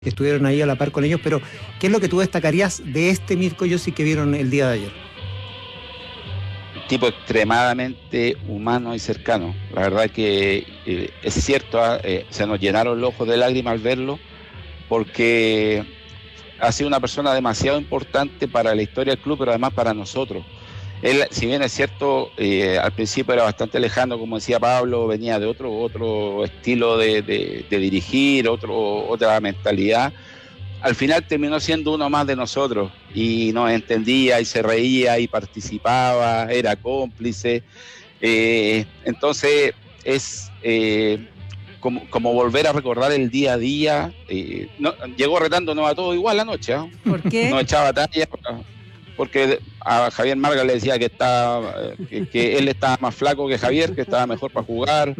que estuvieron ahí a la par con ellos, pero ¿qué es lo que tú destacarías de este Mirko Yossi que vieron el día de ayer? Un tipo extremadamente humano y cercano. La verdad que es cierto, se nos llenaron los ojos de lágrimas al verlo, porque ha sido una persona demasiado importante para la historia del club, pero además para nosotros. Él, si bien es cierto, al principio era bastante lejano, como decía Pablo, venía de otro estilo de dirigir, otra mentalidad. Al final terminó siendo uno más de nosotros y nos entendía y se reía y participaba, era cómplice. Entonces es como volver a recordar el día a día. Llegó retándonos a todos igual anoche, ¿eh? ¿Por qué? Nos echaba talla porque a Javier Marga le decía que él estaba más flaco que Javier, que estaba mejor para jugar.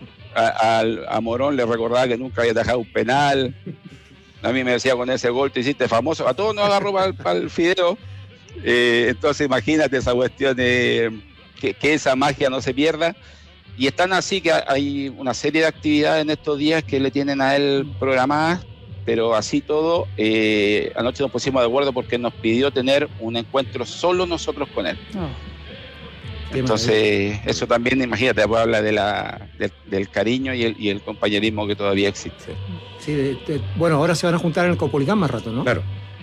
A Morón le recordaba que nunca había atajado un penal. A mí me decía, con ese gol te hiciste famoso. A todos nos agarró para el fideo. Entonces imagínate esa cuestión de que esa magia no se pierda. Y están así que hay una serie de actividades en estos días que le tienen a él programadas, pero así todo, anoche nos pusimos de acuerdo porque nos pidió tener un encuentro solo nosotros con él. Oh. Entonces, eso también, imagínate, puede hablar del cariño y el compañerismo que todavía existe. Sí, bueno, ahora se van a juntar en el Caupolicán más rato, ¿no? Claro.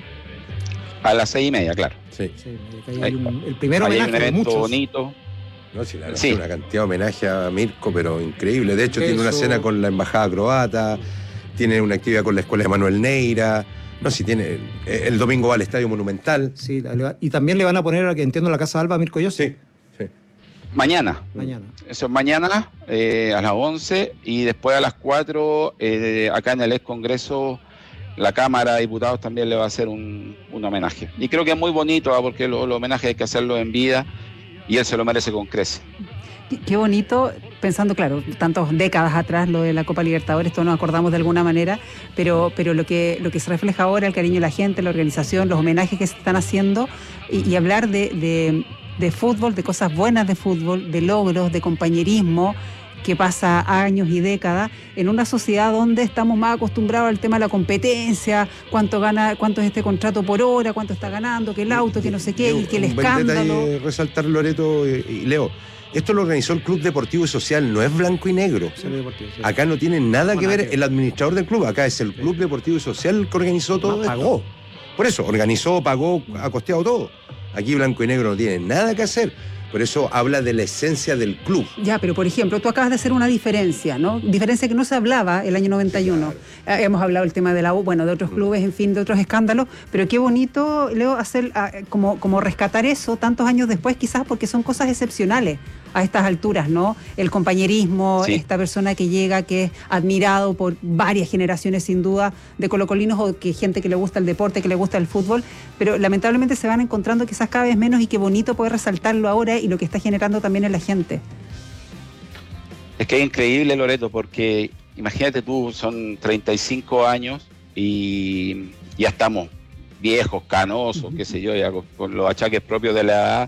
A las 6:30, claro. Sí. Sí, hay el primer Hay homenaje un de evento muchos. bonito. No, sí, la Sí. una cantidad de homenaje a Mirko, pero increíble. De hecho, Eso. tiene una cena con la embajada croata, tiene una actividad con la escuela de Manuel Neira. No, sí, tiene. El domingo va al Estadio Monumental. Sí, y también le van a poner, a que entiendo, la Casa Alba a Mirko Yossi. Sí, sí. Mañana. Mañana. Eso es mañana, a las 11, y después a las 4, acá en el ex Congreso, la Cámara de Diputados también le va a hacer un homenaje. Y creo que es muy bonito, porque los homenajes hay que hacerlos en vida, y él se lo merece con creces. Qué bonito, pensando, claro, tantas décadas atrás, lo de la Copa Libertadores, todos nos acordamos de alguna manera, pero lo que se refleja ahora, el cariño de la gente, la organización, los homenajes que se están haciendo, y hablar de fútbol, de cosas buenas de fútbol, de logros, de compañerismo, que pasa años y décadas, en una sociedad donde estamos más acostumbrados al tema de la competencia, cuánto gana, cuánto es este contrato por hora, cuánto está ganando, que el auto, que no sé qué, y que el escándalo. Un buen detalle resaltar, Loreto y Leo. Esto lo organizó el Club Deportivo y Social, no es blanco y negro. Sí, deportivo, sí. Acá no tiene nada que ver Nada que el administrador del club, acá es el Club Deportivo y Social que organizó todo esto. Pagó. Por eso, organizó, pagó, ha costeado todo. Aquí blanco y negro no tiene nada que hacer. Por eso habla de la esencia del club. Ya, pero por ejemplo, tú acabas de hacer una diferencia, ¿no? Diferencia que no se hablaba el año 91. Claro. Hemos hablado del tema de la U, bueno, de otros clubes, en fin, de otros escándalos, pero qué bonito, Leo, hacer como rescatar eso tantos años después, quizás porque son cosas excepcionales a estas alturas, ¿no? El compañerismo, sí. Esta persona que llega, que es admirado por varias generaciones, sin duda, de colocolinos o que gente que le gusta el deporte, que le gusta el fútbol, pero lamentablemente se van encontrando quizás cada vez menos, y qué bonito poder resaltarlo ahora y lo que está generando también en la gente. Es que es increíble, Loreto, porque imagínate tú, son 35 años y ya estamos viejos, canosos, qué sé yo, ya con los achaques propios de la edad.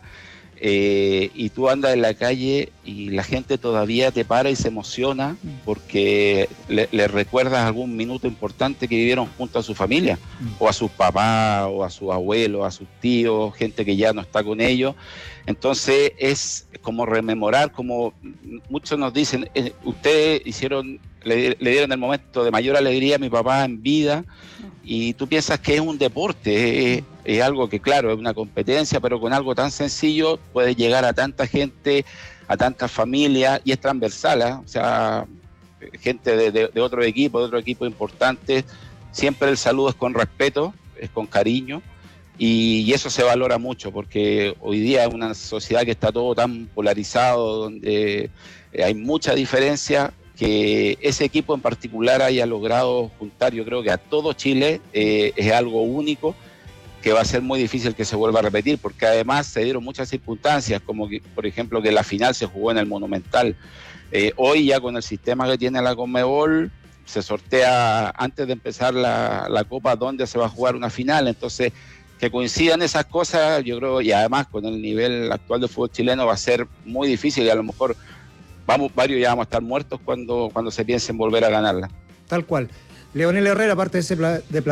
Y tú andas en la calle y la gente todavía te para y se emociona porque le recuerdas algún minuto importante que vivieron junto a su familia, o a sus papás, o a sus abuelos, a sus tíos, gente que ya no está con ellos. Entonces es como rememorar, como muchos nos dicen, ustedes le dieron el momento de mayor alegría a mi papá en vida, y tú piensas que es un deporte, es algo que, claro, es una competencia, pero con algo tan sencillo puede llegar a tanta gente, a tantas familias, y es transversal, ¿eh? O sea, gente de otro equipo importante, siempre el saludo es con respeto, es con cariño, y eso se valora mucho, porque hoy día es una sociedad que está todo tan polarizado, donde hay mucha diferencia. Que ese equipo en particular haya logrado juntar, yo creo que a todo Chile, es algo único, que va a ser muy difícil que se vuelva a repetir, porque además se dieron muchas circunstancias, como que, por ejemplo, que la final se jugó en el Monumental. Hoy ya con el sistema que tiene la Conmebol, se sortea antes de empezar la Copa dónde se va a jugar una final, entonces que coincidan esas cosas, yo creo, y además con el nivel actual del fútbol chileno va a ser muy difícil, y a lo mejor varios ya vamos a estar muertos cuando se piense en volver a ganarla. Tal cual. Leonel Herrera, aparte de ese de